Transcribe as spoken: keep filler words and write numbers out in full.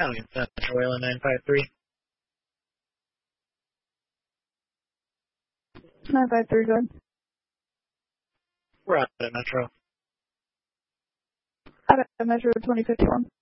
Italian Central Wayland nine five three. nine five three, go ahead. We're out at Metro. Out at Metro twenty fifty-one.